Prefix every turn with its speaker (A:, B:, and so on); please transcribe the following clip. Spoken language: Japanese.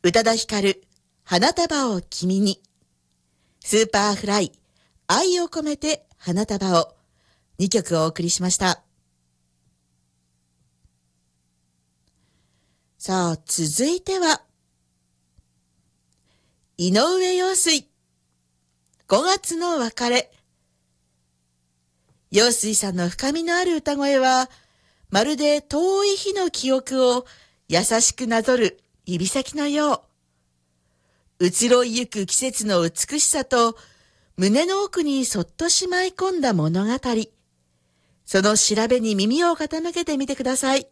A: 宇多田ヒカル、花束を君に。スーパーフライ、愛を込めて花束を。2曲お送りしました。さあ、続いては、井上陽水、5月の別れ。陽水さんの深みのある歌声は、まるで遠い日の記憶を優しくなぞる指先のよう。移ろいゆく季節の美しさと、胸の奥にそっとしまい込んだ物語。その調べに耳を傾けてみてください。